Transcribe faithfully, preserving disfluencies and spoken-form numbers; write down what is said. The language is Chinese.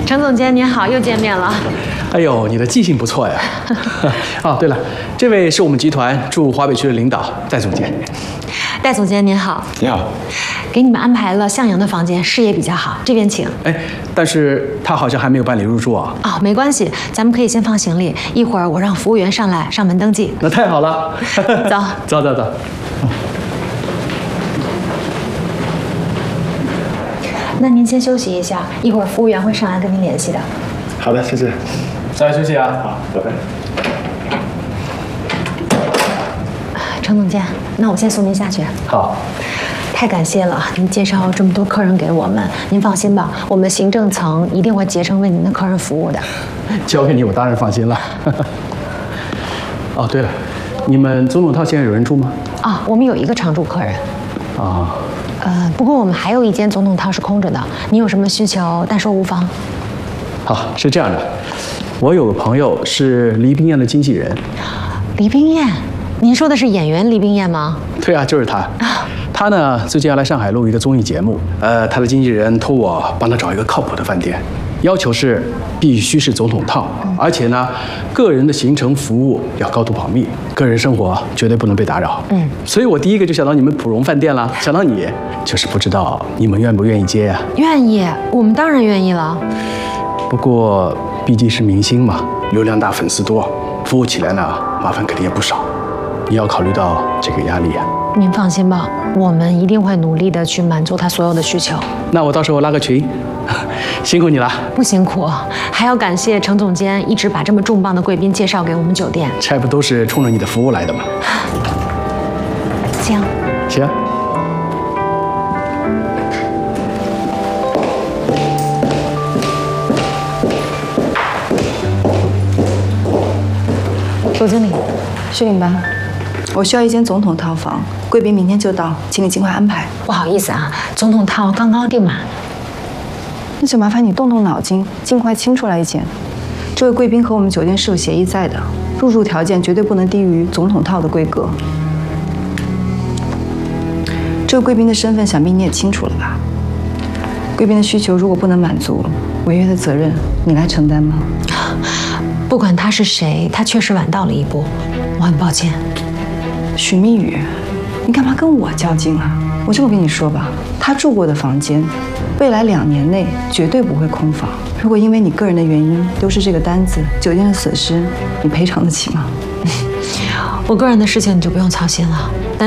程总监您好，又见面了。 哎呦，你的记性不错呀！哦，对了，这位是我们集团驻华北区的领导戴总监。 戴总监您好。 你好。 给你们安排了向阳的房间，视野比较好，这边请。 哎，但是他好像还没有办理入住啊。 哦，没关系，咱们可以先放行李，一会儿我让服务员上来上门登记。 那太好了。 走， 走走走。 那您先休息一下，一会儿服务员会上来跟您联系的。 好的，谢谢。早点休息啊。好，拜拜。 程总监，那我先送您下去。 好。 太感谢了，您介绍这么多客人给我们，您放心吧，我们行政层一定会竭诚为您的客人服务的。 交给你，我当然放心了。哦，对了，你们总统套现在有人住吗？ 啊，我们有一个常住客人。 啊。 呃，不过我们还有一间总统套是空着的，你有什么需求，但说无妨。 好，是这样的，我有个朋友是黎冰燕的经纪人。 黎冰燕，您说的是演员黎冰燕吗？ 对啊，就是他。他呢，最近要来上海录一个综艺节目，呃，他的经纪人托我帮他找一个靠谱的饭店，要求是必须是总统套，而且呢，个人的行程服务要高度保密，个人生活绝对不能被打扰。嗯，所以我第一个就想到你们普荣饭店了，想到你，就是不知道你们愿不愿意接呀？ 愿意，我们当然愿意了。 不过毕竟是明星嘛，流量大，粉丝多，服务起来呢，麻烦肯定也不少，你要考虑到这个压力啊。 您放心吧，我们一定会努力的去满足他所有的需求。 那我到时候拉个群，辛苦你了。 不辛苦，还要感谢程总监一直把这么重磅的贵宾介绍给我们酒店。 这不都是冲着你的服务来的吗？ 行。 行。 总经理， 徐领班。我需要一间总统套房，贵宾明天就到，请你尽快安排。 不好意思啊，总统套刚刚订满。 那就麻烦你动动脑筋，尽快清出来一间。这位贵宾和我们酒店是有协议在的，入住条件绝对不能低于总统套的规格。这位贵宾的身份想必你也清楚了吧？贵宾的需求如果不能满足，违约的责任你来承担吗？ 不管他是谁，他确实晚到了一步，我很抱歉。 许蜜雨，你干嘛跟我较劲啊？我这么跟你说吧，他住过的房间，未来两年内绝对不会空房。如果因为你个人的原因丢失这个单子，酒店的损失，你赔偿得起吗？ 我个人的事情你就不用操心了。